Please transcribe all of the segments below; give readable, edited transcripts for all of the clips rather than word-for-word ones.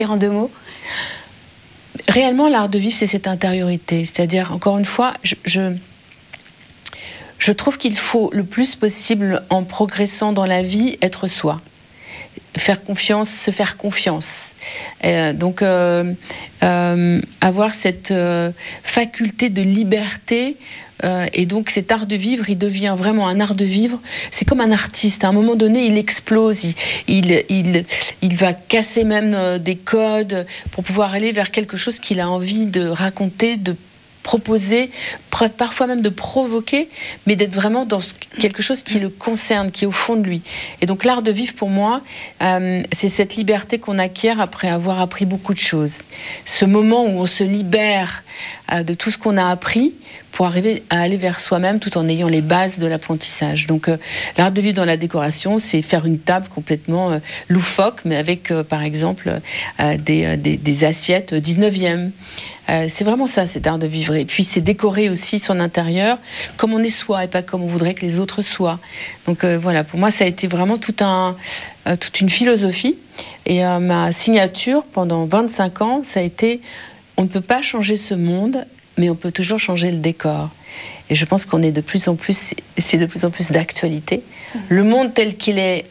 En 2 mots. Réellement, l'art de vivre, c'est cette intériorité. C'est-à-dire, encore une fois, je trouve qu'il faut le plus possible, en progressant dans la vie, être soi. Faire confiance, se faire confiance. Donc, avoir cette faculté de liberté. Et donc, cet art de vivre, il devient vraiment un art de vivre. C'est comme un artiste. À un moment donné, il explose. Il va casser même des codes pour pouvoir aller vers quelque chose qu'il a envie de raconter, de proposer, parfois même de provoquer, mais d'être vraiment dans quelque chose qui le concerne, qui est au fond de lui. Et donc l'art de vivre, pour moi, c'est cette liberté qu'on acquiert après avoir appris beaucoup de choses. Ce moment où on se libère de tout ce qu'on a appris pour arriver à aller vers soi-même tout en ayant les bases de l'apprentissage. Donc l'art de vivre dans la décoration, c'est faire une table complètement loufoque, mais avec par exemple des assiettes 19e. C'est vraiment ça, cet art de vivre. Et puis c'est décorer aussi son intérieur comme on est soi et pas comme on voudrait que les autres soient. Donc voilà, pour moi ça a été vraiment toute une philosophie. Et ma signature pendant 25 ans, ça a été: on ne peut pas changer ce monde, mais on peut toujours changer le décor. Et je pense qu'on est de plus en plus, c'est de plus en plus d'actualité. Le monde tel qu'il est,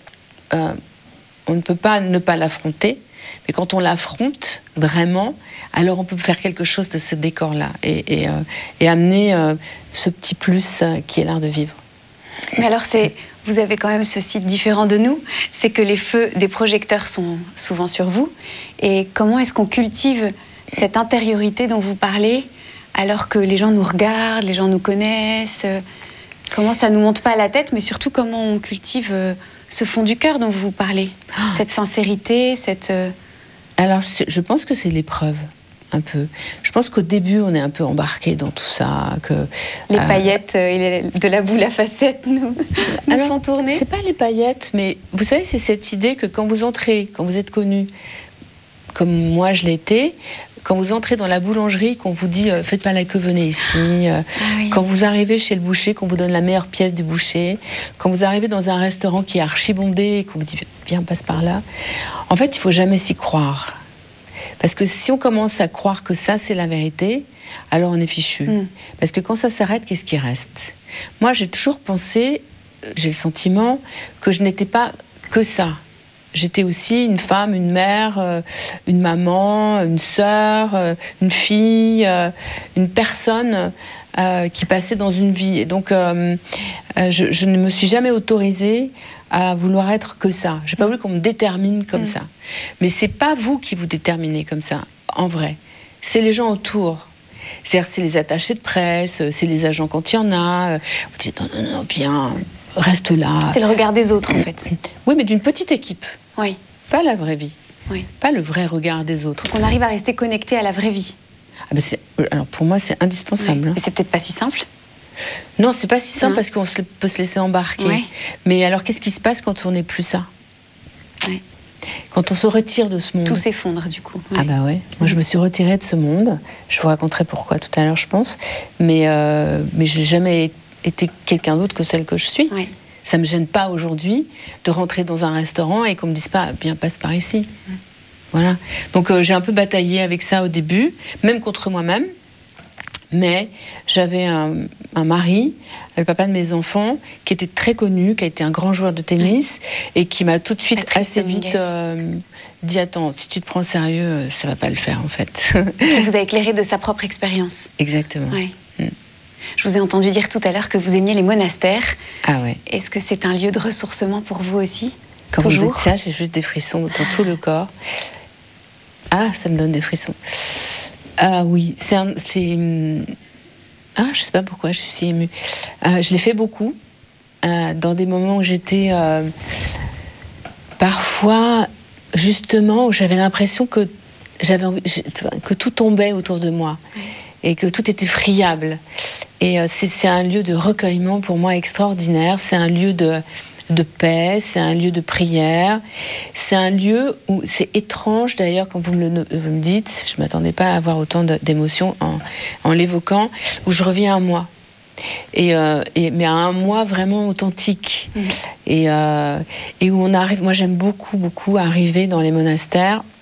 on ne peut pas ne pas l'affronter. Mais quand on l'affronte vraiment, alors on peut faire quelque chose de ce décor-là et amener ce petit plus qui est l'art de vivre. Mais alors, vous avez quand même ce site différent de nous, c'est que les feux des projecteurs sont souvent sur vous. Et comment est-ce qu'on cultive cette intériorité dont vous parlez, alors que les gens nous regardent, les gens nous connaissent? Comment ça ne nous monte pas à la tête, mais surtout comment on cultive ce fond du cœur dont vous parlez, cette sincérité, cette... Alors, je pense que c'est l'épreuve, un peu. Je pense qu'au début, on est un peu embarqué dans tout ça. Les paillettes et de la boule à facettes nous font tourner. C'est pas les paillettes, mais vous savez, c'est cette idée que quand vous entrez, quand vous êtes connu, comme moi je l'ai été, quand vous entrez dans la boulangerie, qu'on vous dit « faites pas la queue, venez ici oui. » Quand vous arrivez chez le boucher, qu'on vous donne la meilleure pièce du boucher, quand vous arrivez dans un restaurant qui est archi-bondé et qu'on vous dit « viens, passe par là », en fait, il faut jamais s'y croire. Parce que si on commence à croire que ça, c'est la vérité, alors on est fichu. Parce que quand ça s'arrête, qu'est-ce qui reste? Moi, j'ai toujours pensé, j'ai le sentiment que je n'étais pas que ça. J'étais aussi une femme, une mère, une maman, une sœur, une fille, une personne qui passait dans une vie. Et donc, je ne me suis jamais autorisée à vouloir être que ça. Je n'ai pas voulu qu'on me détermine comme ça. Mais ce n'est pas vous qui vous déterminez comme ça, en vrai. C'est les gens autour. C'est-à-dire, c'est les attachés de presse, c'est les agents quand il y en a. Vous dites non, viens... Reste là. C'est le regard des autres, en fait. Oui, mais d'une petite équipe. Oui. Pas la vraie vie. Oui. Pas le vrai regard des autres. Donc on arrive à rester connecté à la vraie vie. Alors pour moi, c'est indispensable. Oui. Et c'est peut-être pas si simple. Non, c'est pas si simple parce qu'on peut se laisser embarquer. Oui. Mais alors, qu'est-ce qui se passe quand on n'est plus ça? Oui. Quand on se retire de ce monde. Tout s'effondre, du coup. Oui. Ah bah ouais. Moi, je me suis retirée de ce monde. Je vous raconterai pourquoi tout à l'heure, je pense. Mais j'ai jamais été quelqu'un d'autre que celle que je suis. Oui. Ça me gêne pas aujourd'hui de rentrer dans un restaurant et qu'on me dise pas « viens, passe par ici ». Voilà. Donc j'ai un peu bataillé avec ça au début, même contre moi-même. Mais j'avais un mari, le papa de mes enfants, qui était très connu, qui a été un grand joueur de tennis et qui m'a tout de suite, assez vite dit « attends, si tu te prends au sérieux, ça va pas le faire en fait ». Qui vous a éclairé de sa propre expérience. Exactement. Oui. Je vous ai entendu dire tout à l'heure que vous aimiez les monastères. Ah ouais. Est-ce que c'est un lieu de ressourcement pour vous aussi? Quand vous dites ça, j'ai juste des frissons dans tout le corps. Ah, ça me donne des frissons. Ah oui, ah, je sais pas pourquoi je suis si émue. Je l'ai fait beaucoup. Dans des moments où j'étais... parfois, justement, où j'avais l'impression que tout tombait autour de moi. Oui. Et que tout était friable. Et c'est un lieu de recueillement pour moi extraordinaire. C'est un lieu de paix, c'est un lieu de prière. C'est un lieu où c'est étrange d'ailleurs quand vous me dites, je ne m'attendais pas à avoir autant d'émotions en l'évoquant, où je reviens à moi. Mais à un moi vraiment authentique. Et où on arrive, moi j'aime beaucoup arriver dans les monastères